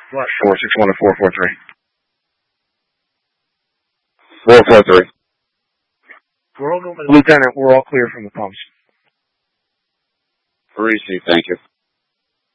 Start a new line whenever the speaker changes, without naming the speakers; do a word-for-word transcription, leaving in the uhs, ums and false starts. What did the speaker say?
Flash four six one to four four three.
four four three.
Royal Newman, Lieutenant, we're all clear from the pumps.
Received, thank you.